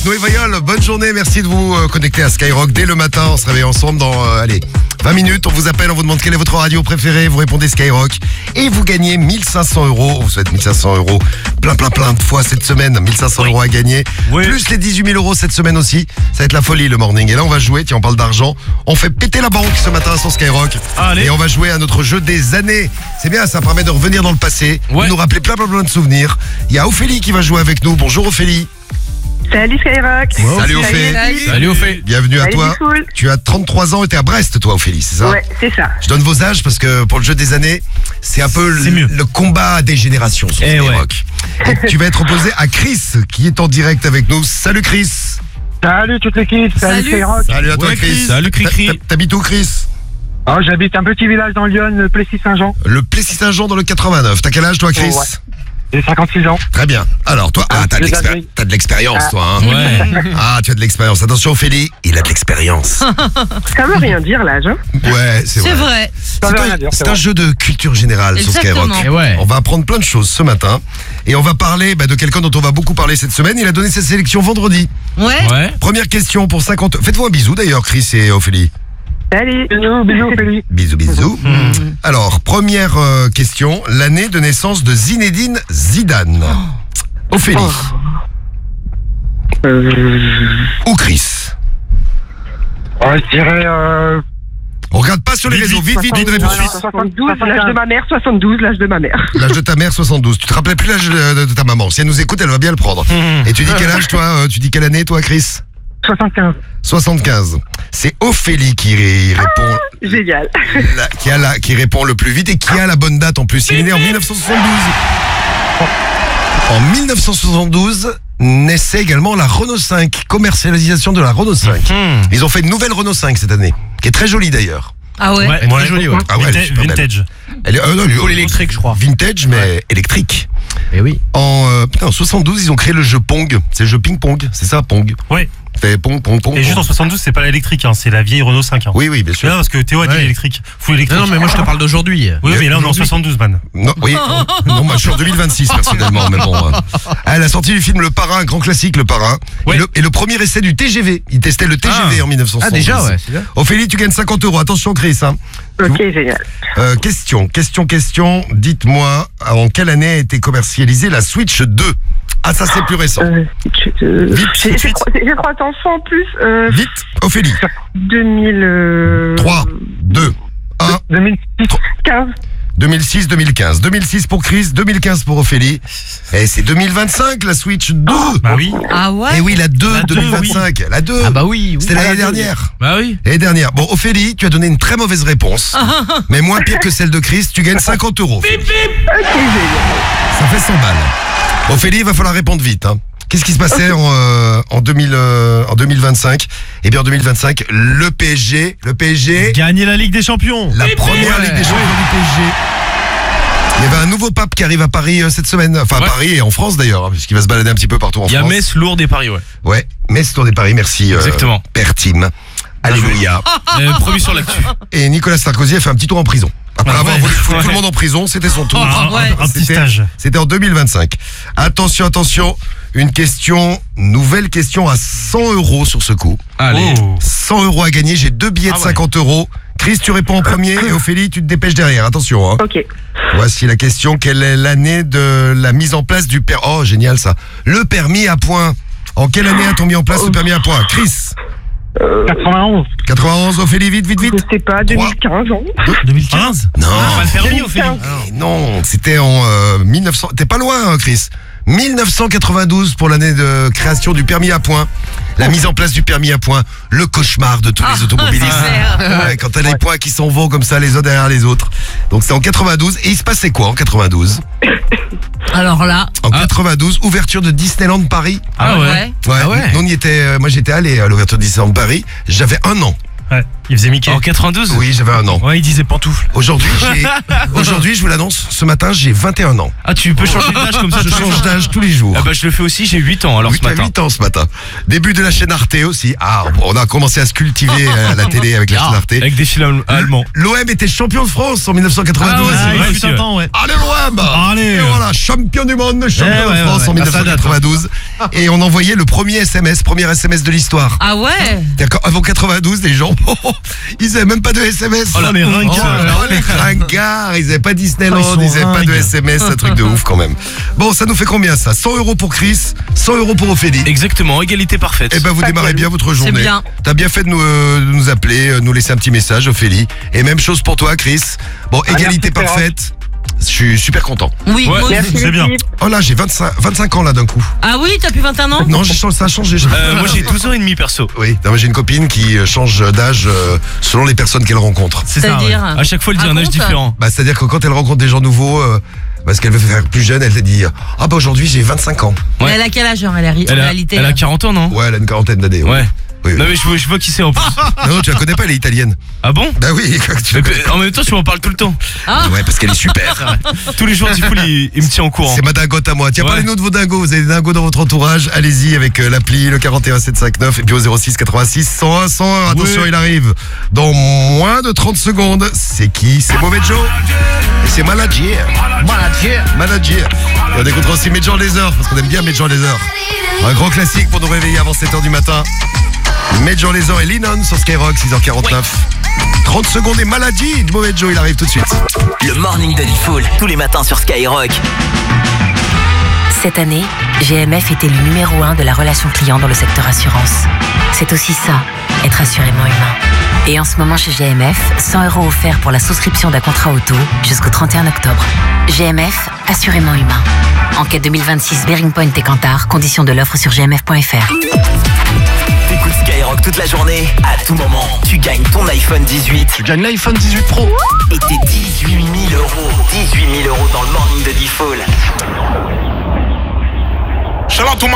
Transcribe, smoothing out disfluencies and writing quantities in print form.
Noé Vayol, bonne journée, merci de vous connecter à Skyrock dès le matin. On se réveille ensemble dans 20 minutes. On vous appelle, on vous demande quelle est votre radio préférée. Vous répondez Skyrock et vous gagnez 1500 €. On vous souhaite 1500 € plein de fois cette semaine. 1500 € à gagner. Oui. Plus les 18 000 € cette semaine aussi. Ça va être la folie le morning. Et là on va jouer, tiens on parle d'argent. On fait péter la banque ce matin sur Skyrock. Allez. Et on va jouer à notre jeu des années. C'est bien, ça permet de revenir dans le passé. De nous rappeler plein de souvenirs. Il y a Ophélie qui va jouer avec nous. Bonjour Ophélie. Salut Skyrock. Wow. Salut Ophélie. Salut Ophélie. Bienvenue à toi. Cool. Tu as 33 ans et t'es à Brest toi Ophélie, c'est ça? Ouais, c'est ça. Je donne vos âges parce que pour le jeu des années, c'est un peu le combat des générations sur Skyrock. Ouais. Tu vas être opposé à Chris qui est en direct avec nous. Salut Chris. Salut toute l'équipe. Salut Skyrock. Salut à toi Chris. Salut Cricri. T'habites où Chris? Oh, j'habite un petit village dans Lyon, le Plessis-Saint-Jean. Le Plessis-Saint-Jean dans le 89. T'as quel âge toi Chris? Ouais. J'ai 56 ans. Très bien. Alors toi, t'as de l'expérience toi hein. Ouais. Tu as de l'expérience. Attention Ophélie, il a de l'expérience. Ça veut rien dire l'âge hein. Ouais, c'est vrai. C'est un jeu de culture générale. Exactement. Sur Skyrock. Ouais. On va apprendre plein de choses ce matin. Et on va parler de quelqu'un dont on va beaucoup parler cette semaine. Il a donné sa sélection vendredi. Ouais. Première question pour 50. Faites-vous un bisou d'ailleurs Chris et Ophélie. Salut. Bisous Ophélie. Bisous. Alors, première question. L'année de naissance de Zinedine Zidane. Ophélie. Ou Chris. Je dirais... On regarde pas sur les réseaux. Vite, une réponse. 72, l'âge de ma mère, 72, l'âge de ma mère. L'âge de ta mère, 72. Tu te rappelais plus l'âge de ta maman. Si elle nous écoute, elle va bien le prendre. Et tu dis quel âge, toi? Tu dis quelle année, toi, Chris? 75. C'est Ophélie qui répond. Génial. Qui répond le plus vite et qui a la bonne date en plus. Il est né en 1972. En 1972, naissait également la Renault 5, commercialisation de la Renault 5. Ils ont fait une nouvelle Renault 5 cette année, qui est très jolie d'ailleurs. Ah ouais, très jolie, ouais. Ah ouais, vintage. Elle est électrique, je crois. Vintage, mais électrique. Et oui. En 72, ils ont créé le jeu Pong. C'est le jeu ping-pong, c'est ça, Pong? Oui. Fait Pong. Et juste en 72, c'est pas l'électrique, c'est la vieille Renault 5. Oui, bien sûr. Non, parce que Théo a dit l'électrique. Full électrique. Non, mais moi je te parle d'aujourd'hui. Oui, mais là on est en 72, man. Non, oui. Non, moi je suis en 2026 personnellement, mais bon. Elle a sorti du film Le Parrain, un grand classique, Le Parrain. Ouais. Et le premier essai du TGV. Il testait le TGV en 1972. Ah déjà, ouais. C'est bien. Ophélie, tu gagnes 50 €. Attention, Chris. Ok, génial. Question. Dites-moi, en quelle année a été commercialisée la Switch 2? Ah, ça c'est plus récent. Vite. J'ai 3 enfants en plus. Vite, Ophélie. 3, 2, 1. 2015. 2006. 2006 pour Chris, 2015 pour Ophélie. Et c'est 2025 la Switch 2. Bah oui. Ah ouais. Et oui, la 2 2025. La 2. Ah bah oui. C'était l'année dernière. Bah oui. L'année dernière. Bon, Ophélie, tu as donné une très mauvaise réponse. Mais moins pire que celle de Chris, tu gagnes 50 €. Ok, génial. Ça fait 100 balles. Ophélie, il va falloir répondre vite. Qu'est-ce qui se passait en 2025? Eh bien, en 2025, le PSG... Gagner la Ligue des Champions. La première Ligue des Champions du PSG. Il y avait un nouveau pape qui arrive à Paris cette semaine. Enfin, à Paris et en France d'ailleurs, puisqu'il va se balader un petit peu partout en France. Il y a Metz, Lourdes et Paris, Ouais, Metz, Lourdes et Paris, merci. Exactement. Père Tim. Alléluia. Premier sur l'actu. Et Nicolas Sarkozy a fait un petit tour en prison. Après avoir voulu foutre tout le monde en prison, c'était son tour. Un petit stage. C'était en 2025. Attention. Nouvelle question à 100 € sur ce coup. Allez. 100 € à gagner, j'ai 2 billets de 50 €. Chris, tu réponds en premier et Ophélie, tu te dépêches derrière. Attention. Ok. Voici la question. Quelle est l'année de la mise en place du permis? Oh, génial ça. Le permis à points. En quelle année a-t-on mis en place le permis à points? Chris? 91, Ophélie, vite. Je sais pas, 2015 ans. 2015? Non. Pas le permis, Ophélie. Non, c'était en 1900. T'es pas loin, Chris. 1992 pour l'année de création du permis à points. La mise en place du permis à points, le cauchemar de tous les automobilistes. Quand t'as les points qui s'en vont comme ça les uns derrière les autres. Donc c'est en 92. Et il se passait quoi en 92? Alors là. En 92, ouverture de Disneyland Paris. Ah ouais. Nous, on y était, moi j'étais allé à l'ouverture de Disneyland Paris. J'avais 1 an. Ouais. Il faisait Mickey. En 92 Oui, j'avais 1 an. Ouais, il disait pantoufle. Aujourd'hui, je vous l'annonce, ce matin, j'ai 21 ans. Ah, tu peux changer d'âge comme ça. Je change d'âge tous les jours. Ah bah je le fais aussi, j'ai 8 ans alors Oui, ce t'as matin. 8 ans ce matin. Début de la chaîne Arte aussi. Ah, on a commencé à se cultiver à la télé avec la chaîne Arte. Avec des films allemands. L'OM était champion de France en 1992. Ah ouais, Ah, vrai il aussi, fut un temps, ouais. Allez l'OM. Allez. Et voilà, champion du monde, champion Ouais, de France ouais, en ouais. Ça date, 1992. Et on envoyait le premier SMS de l'histoire. Ah. Ah ouais. D'accord, avant 92, les gens, ils avaient même pas de SMS. Oh là, les ringards. Les ringards, ils avaient pas Disneyland, Oh, ils sont ils avaient pas de ringues. SMS, un truc de ouf quand même. Bon, ça nous fait combien ça? 100 € pour Chris, 100 € pour Ophélie. Exactement, égalité parfaite. Eh ben vous démarrez bien votre journée. bien. T'as bien fait de nous appeler, nous laisser un petit message, Ophélie. Et même chose pour toi, Chris. Bon, égalité merci, parfaite. Je suis super content. Oui, Ouais. moi aussi. Merci C'est bien. l'équipe. Oh là, j'ai 25 ans là d'un coup. Ah oui, t'as plus 21 ans? Non, ça a changé. Moi j'ai 12 ans et demi perso. Oui, non, mais j'ai une copine qui change d'âge selon les personnes qu'elle rencontre. C'est ça. C'est-à-dire À chaque fois elle dit un âge Raconte. différent. Bah, c'est-à-dire que quand elle rencontre des gens nouveaux, parce qu'elle veut faire plus jeune, elle te dit ah bah aujourd'hui j'ai 25 ans. Ouais. Elle a quel âge en réalité? Elle a 40 ans non? Ouais, elle a une quarantaine d'années. Ouais. Oui, oui. Non mais je vois qui c'est en plus. Non, tu la connais pas, elle est italienne. Ah bon? Bah oui, tu la Mais connais. en même temps tu m'en parles tout le temps. Ah. Ouais, parce qu'elle est super. Tous les jours du coup il me tient au courant. C'est ma dingote à moi. Tiens, Ouais. parlez-nous de vos dingos. Vous avez des dingos dans votre entourage. Allez-y avec l'appli, le 41 759 et puis au 06 86 101 101. Attention, Ouais. il arrive dans moins de 30 secondes. C'est qui? C'est Mauvais Joe. Et c'est Manager. Manager. Et on écoutera aussi Major Lazer parce qu'on aime bien Major Lazer. Un grand classique pour nous réveiller avant 7h du matin. Major Lazer et Lennon sur Skyrock, 6h49. 30 secondes et Maladie de Mauvais Joe, il arrive tout de suite. Le morning de Diffoul, tous les matins sur Skyrock. Cette année, GMF est élu numéro 1 de la relation client dans le secteur assurance. C'est aussi ça, être assurément humain. Et en ce moment chez GMF, 100 € offerts pour la souscription d'un contrat auto jusqu'au 31 octobre. GMF, assurément humain. Enquête 2026 Bearing Point et Kantar, conditions de l'offre sur gmf.fr. T'écoutes Skyrock toute la journée, à tout moment, tu gagnes ton iPhone 18 Tu gagnes l'iPhone 18 Pro. et tes 18 000 €. 18 000 € dans le morning de Diffoul. Shout out to my